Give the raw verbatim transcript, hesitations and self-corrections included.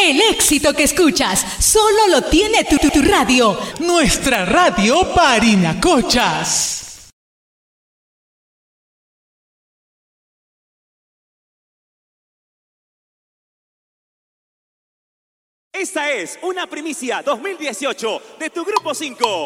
El éxito que escuchas solo lo tiene tu, tu, tu radio. Nuestra radio Parinacochas. Esta es una primicia dos mil dieciocho de tu Grupo cinco.